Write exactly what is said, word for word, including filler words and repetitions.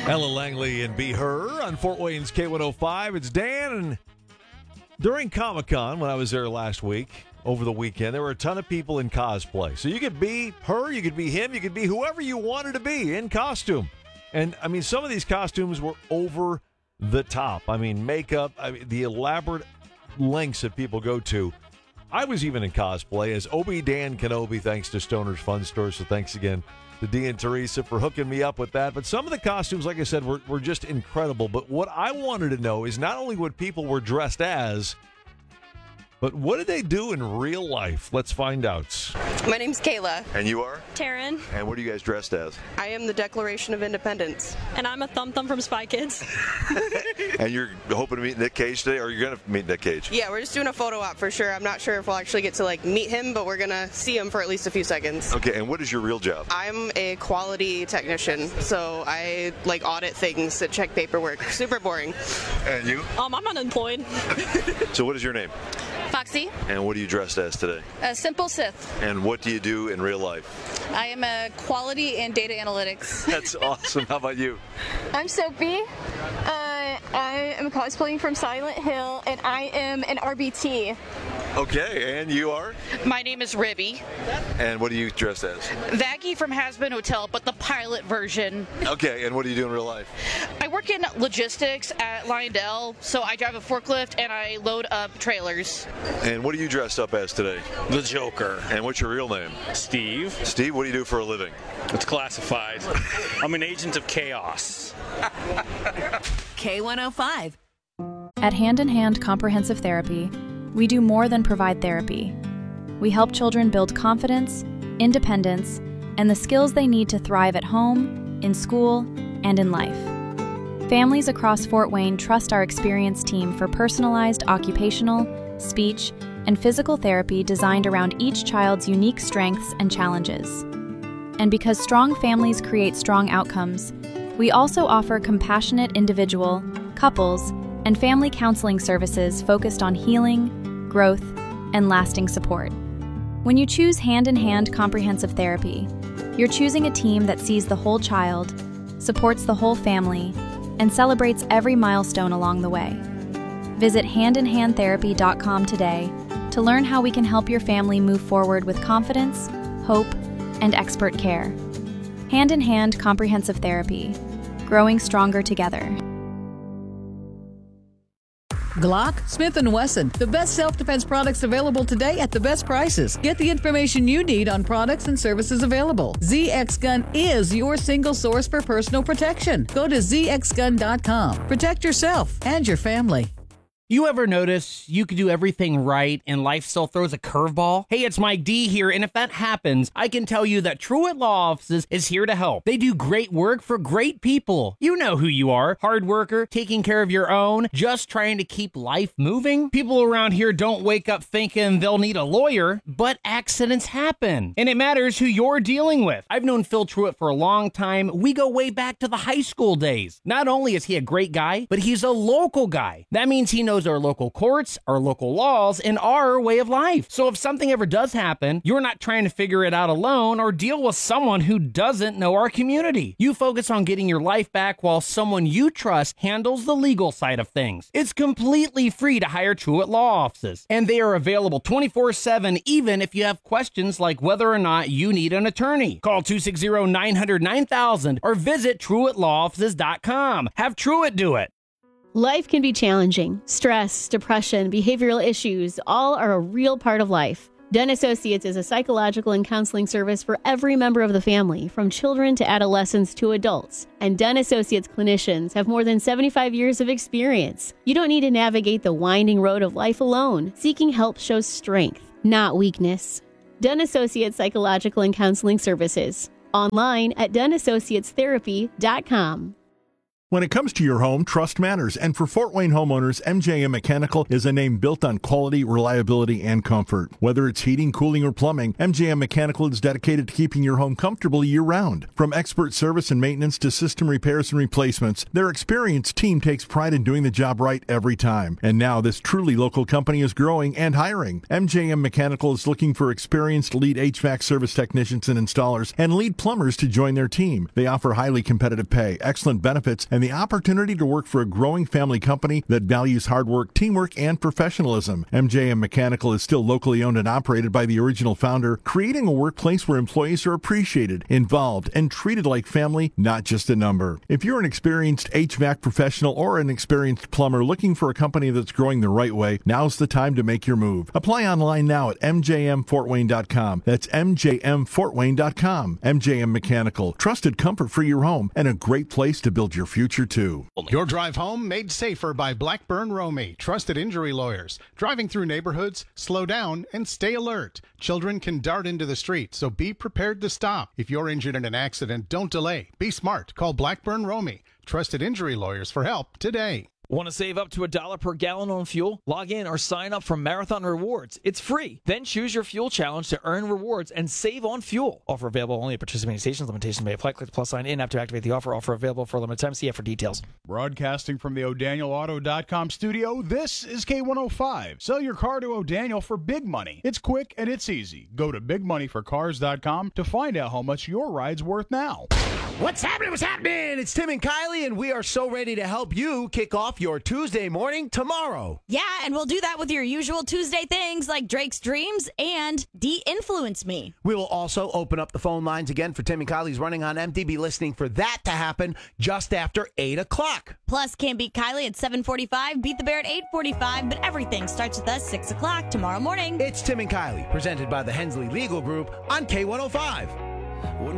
Ella Langley and Be Her on Fort Wayne's K one oh five. It's Dan, and during Comic-Con, when I was there last week, over the weekend, there were a ton of people in cosplay. So you could be her, you could be him, you could be whoever you wanted to be in costume. And, I mean, some of these costumes were over the top. I mean, makeup, I mean, the elaborate lengths that people go to. I was even in cosplay as Obi-Dan Kenobi, thanks to Stoner's Fun Store. So thanks again to Dee and Teresa for hooking me up with that. But some of the costumes, like I said, were, were just incredible. But what I wanted to know is not only what people were dressed as, but what did they do in real life? Let's find out. My name's Kayla. And you are? Taryn. And what are you guys dressed as? I am the Declaration of Independence. And I'm a Thumb Thumb from Spy Kids. And you're hoping to meet Nick Cage today, or you're going to meet Nick Cage? Yeah, we're just doing a photo op for sure. I'm not sure if we'll actually get to like meet him, but we're going to see him for at least a few seconds. Okay, and what is your real job? I'm a quality technician, so I like audit things that check paperwork. Super boring. And you? Um, I'm unemployed. So what is your name? Foxy, And what are you dressed as today? a simple Sith. And what do you do in real life? I am a quality and data analytics. That's awesome. How about you? I'm Sophie. Uh, I am cosplaying from Silent Hill, and I am an R B T. Okay, and you are? My name is Ribby. And what are you dressed as? Vaggie from Hazbin Hotel, but the pilot version. Okay, and what do you do in real life? I work in logistics at Lyondell, so I drive a forklift and I load up trailers. And what are you dressed up as today? The Joker. And what's your real name? Steve. Steve, what do you do for a living? It's classified. I'm an agent of chaos. K one oh five. At Hand in Hand Comprehensive Therapy, we do more than provide therapy. We help children build confidence, independence, and the skills they need to thrive at home, in school, and in life. Families across Fort Wayne trust our experienced team for personalized occupational, speech, and physical therapy designed around each child's unique strengths and challenges. And because strong families create strong outcomes, we also offer compassionate individual, couples, and family counseling services focused on healing, growth, and lasting support. When you choose Hand in Hand Comprehensive Therapy, you're choosing a team that sees the whole child, supports the whole family, and celebrates every milestone along the way. Visit hand in hand therapy dot com today to learn how we can help your family move forward with confidence, hope, and expert care. Hand in Hand Comprehensive Therapy, growing stronger together. Glock, Smith and Wesson, the best self-defense products available today at the best prices. Get the information you need on products and services available. Z X Gun is your single source for personal protection. Go to z x gun dot com. Protect yourself and your family. You ever notice you could do everything right and life still throws a curveball? Hey, it's Mike D here, and if that happens, I can tell you that Truett Law Offices is here to help. They do great work for great people. You know who you are. Hard worker, taking care of your own, just trying to keep life moving. People around here don't wake up thinking they'll need a lawyer, but accidents happen, and it matters who you're dealing with. I've known Phil Truett for a long time. We go way back to the high school days. Not only is he a great guy, but he's a local guy. That means he knows our local courts, our local laws, and our way of life. So if something ever does happen, you're not trying to figure it out alone or deal with someone who doesn't know our community. You focus on getting your life back while someone you trust handles the legal side of things. It's completely free to hire Truett Law Offices, and they are available twenty-four seven even if you have questions like whether or not you need an attorney. Call two six zero, nine hundred, nine thousand or visit truett law offices dot com. Have Truett do it. Life can be challenging. Stress, depression, behavioral issues, all are a real part of life. Den Associates is a psychological and counseling service for every member of the family, from children to adolescents to adults. And Den Associates clinicians have more than seventy-five years of experience. You don't need to navigate the winding road of life alone. Seeking help shows strength, not weakness. Den Associates Psychological and Counseling Services. Online at den associates therapy dot com. When it comes to your home, trust matters, and for Fort Wayne homeowners, M J M Mechanical is a name built on quality, reliability, and comfort. Whether it's heating, cooling, or plumbing, M J M Mechanical is dedicated to keeping your home comfortable year-round. From expert service and maintenance to system repairs and replacements, their experienced team takes pride in doing the job right every time. And now this truly local company is growing and hiring. M J M Mechanical is looking for experienced lead H V A C service technicians and installers and lead plumbers to join their team. They offer highly competitive pay, excellent benefits, and the opportunity to work for a growing family company that values hard work, teamwork, and professionalism. M J M Mechanical is still locally owned and operated by the original founder, creating a workplace where employees are appreciated, involved, and treated like family, not just a number. If you're an experienced H V A C professional or an experienced plumber looking for a company that's growing the right way, now's the time to make your move. Apply online now at M J M Fort Wayne dot com. That's M J M Fort Wayne dot com. M J M Mechanical, trusted comfort for your home and a great place to build your future too. Your drive home made safer by Blackburn Romey, trusted injury lawyers. Driving through neighborhoods, slow down and stay alert. Children can dart into the street, so be prepared to stop. If you're injured in an accident, don't delay. Be smart. Call Blackburn Romey, trusted injury lawyers, for help today. Want to save up to a dollar per gallon on fuel? Log in or sign up for Marathon Rewards. It's free. Then choose your fuel challenge to earn rewards and save on fuel. Offer available only at participating stations. Limitations may apply. Click the plus sign in app to activate the offer. Offer available for a limited time. See F for details. Broadcasting from the O'Daniel Auto dot com studio, this is K one oh five. Sell your car to O'Daniel for big money. It's quick and it's easy. Go to big money for cars dot com to find out how much your ride's worth now. What's happening? What's happening? It's Tim and Kylie, and we are so ready to help you kick off your Tuesday morning tomorrow. Yeah, and we'll do that with your usual Tuesday things like Drake's Dreams and De-Influence Me. We will also open up the phone lines again for Tim and Kylie's Running on Empty. Be listening for that to happen just after eight o'clock. Plus, Can't Beat Kylie at seven forty-five, Beat the Bear at eight forty-five, but everything starts with us six o'clock tomorrow morning. It's Tim and Kylie, presented by the Hensley Legal Group on K one oh five.